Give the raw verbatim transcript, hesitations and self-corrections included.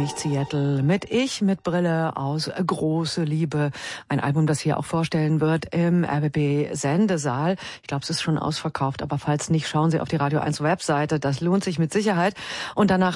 sich Seattle mit Ich mit Brille aus Große Liebe. Ein Album, das hier auch vorstellen wird im R B B Sendesaal. Ich glaube, es ist schon ausverkauft, aber falls nicht, schauen Sie auf die Radio eins Webseite. Das lohnt sich mit Sicherheit. Und danach